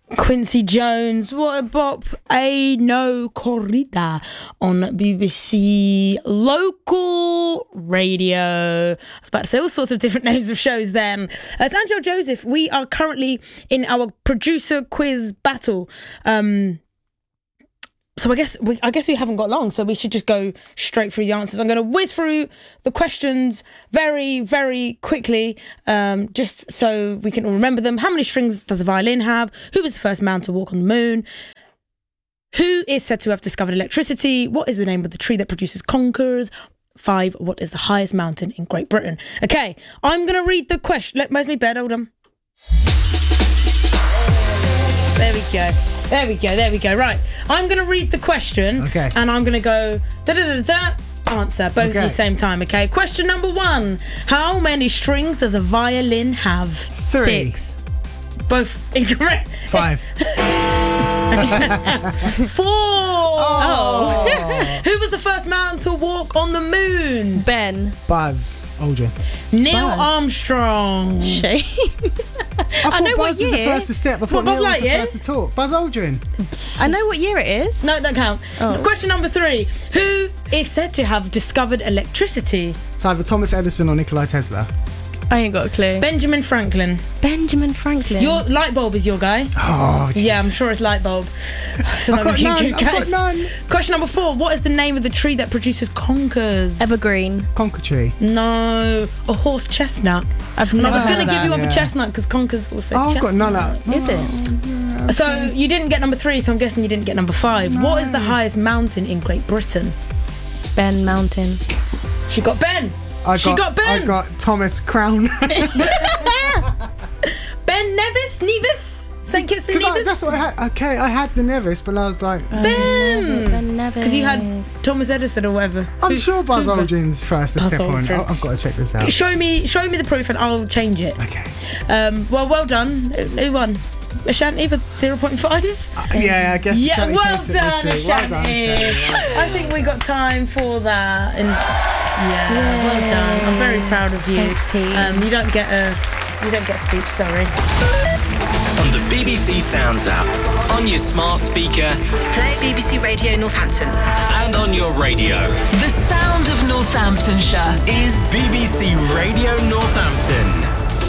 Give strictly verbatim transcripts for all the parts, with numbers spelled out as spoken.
Quincy Jones, what a bop. A No Corrida on B B C Local Radio. I was about to say all sorts of different names of shows then. Uh, it's Angel Joseph. We are currently in our producer quiz battle. Um, so I guess we, I guess we haven't got long, so we should just go straight through the answers. I'm going to whiz through the questions very, very quickly, um, just so we can all remember them. How many strings does a violin have? Who was the first man to walk on the moon? Who is said to have discovered electricity? What is the name of the tree that produces conkers? Five, what is the highest mountain in Great Britain? Okay, I'm going to read the question. Let, where's my bed? Hold on. There we go. There we go, there we go. Right, I'm going to read the question. Okay. And I'm going to go da-da-da-da, answer, both Okay. at the same time, okay? Question number one. How many strings does a violin have? Three. Six. Both incorrect. Five. Four. Oh. Who was the first man to walk on the moon? Ben. Buzz Aldrin. Neil Buzz. Armstrong. Shane. I thought know what Buzz was the year. first to step before What, Buzz Neil was the Lightyear? first to talk. Buzz Aldrin. I know what year it is. No, don't count. Oh. Question number three. Who is said to have discovered electricity? It's either Thomas Edison or Nikola Tesla. I ain't got a clue. Benjamin Franklin. Benjamin Franklin. Your light bulb is your guy. Oh, Yeah, I'm Jesus. sure it's light bulb. So I've got you none. can I've got guess. none. Question number four. What is the name of the tree that produces conkers? Evergreen. Conker tree. No, a horse chestnut. I've And I never was going to heard give of you that. up yeah. a chestnut because conkers also Oh, I've chestnut. got none out. Is it? So you didn't get number three, so I'm guessing you didn't get number five. What is the highest mountain in Great Britain? Ben Mountain. She got Ben. I She got Ben. I got Thomas Crown. Ben Nevis? Nevis? Saint Kitts and Because Nevis? that's what I had. Okay, I had the Nevis, but I was like, Ben. Ben Nevis. Because you had Thomas Edison or whatever. I'm Who- sure Buzz Hoover. Aldrin's first to Buzz step on. Aldrin. I- I've got to check this out. Show me, show me the proof, and I'll change it. Okay. Um, well, well done. Who who won? Ashanti with zero point five. Uh, yeah, I guess. Yeah, Ashanti well takes it done, this week. Well done, Ashanti. Ashanti. Well done. I think we got time for that. And yeah, well done. I'm very proud of you. Thanks, team. Um, you don't get a, you don't get a speech. Sorry. On the B B C Sounds app, on your smart speaker, Play B B C Radio Northampton. and on your radio. The sound of Northamptonshire is B B C Radio Northampton.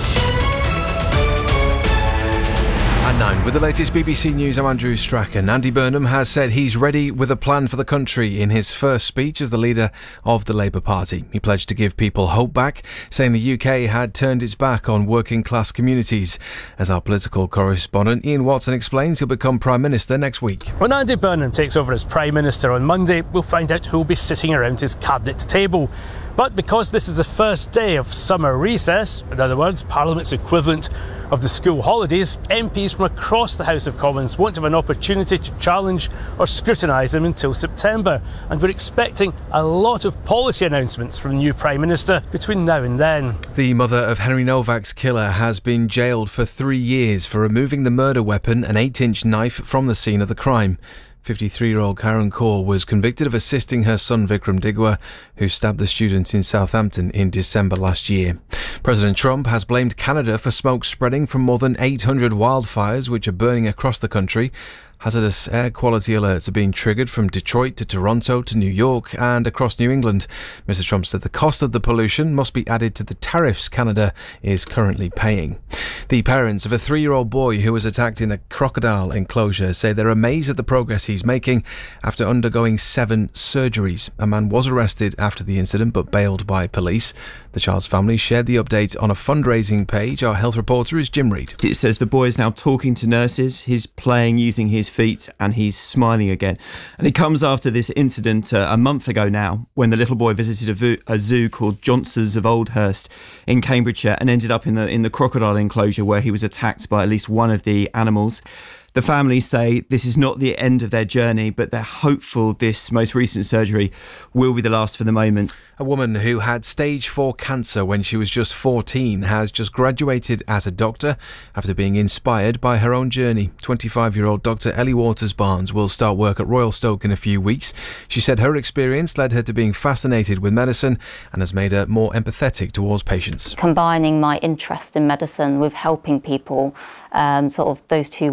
At nine, with the latest B B C News, I'm Andrew Strachan. Andy Burnham has said he's ready with a plan for the country in his first speech as the leader of the Labour Party. He pledged to give people hope back, saying the U K had turned its back on working class communities. As our political correspondent Ian Watson explains, he'll become Prime Minister next week. When Andy Burnham takes over as Prime Minister on Monday, we'll find out who will be sitting around his cabinet table. But because this is the first day of summer recess, in other words, Parliament's equivalent of the school holidays, M Ps from across the House of Commons won't have an opportunity to challenge or scrutinise them until September. And we're expecting a lot of policy announcements from the new Prime Minister between now and then. The mother of Henry Novak's killer has been jailed for three years for removing the murder weapon, an eight-inch knife, from the scene of the crime. fifty-three-year-old Karen Kaur was convicted of assisting her son Vikram Digwa, who stabbed the student in Southampton in December last year. President Trump has blamed Canada for smoke spreading from more than eight hundred wildfires which are burning across the country. Hazardous air quality alerts are being triggered from Detroit to Toronto to New York and across New England. Mister Trump said the cost of the pollution must be added to the tariffs Canada is currently paying. The parents of a three-year-old boy who was attacked in a crocodile enclosure say they're amazed at the progress he's making after undergoing seven surgeries. A man was arrested after the incident but bailed by police. The child's family shared the update on a fundraising page. Our health reporter is Jim Reid. It says the boy is now talking to nurses, he's playing using his feet and he's smiling again. And it comes after this incident uh, a month ago now when the little boy visited a, vo- a zoo called Johnson's of Oldhurst in Cambridgeshire and ended up in the in the crocodile enclosure where he was attacked by at least one of the animals. The families say this is not the end of their journey, but they're hopeful this most recent surgery will be the last for the moment. A woman who had stage four cancer when she was just fourteen has just graduated as a doctor after being inspired by her own journey. twenty-five-year-old Doctor Ellie Waters-Barnes will start work at Royal Stoke in a few weeks. She said her experience led her to being fascinated with medicine and has made her more empathetic towards patients. Combining my interest in medicine with helping people, um, sort of those two worlds collide.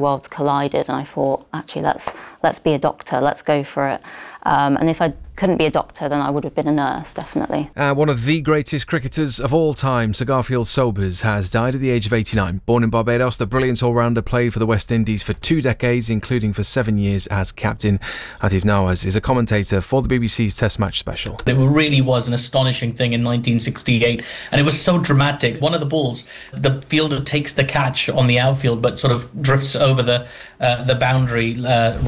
collided, and I thought, actually, let's let's be a doctor, let's go for it. Um, and if I couldn't be a doctor, then I would have been a nurse, definitely. Uh, one of the greatest cricketers of all time, Sir Garfield Sobers, has died at the age of eighty-nine. Born in Barbados, the brilliant all-rounder played for the West Indies for two decades, including for seven years as captain. Atif Nawaz is a commentator for the B B C's Test Match Special. It really was an astonishing thing in nineteen sixty-eight, and it was so dramatic. One of the balls, the fielder takes the catch on the outfield, but sort of drifts over the uh, the boundary uh,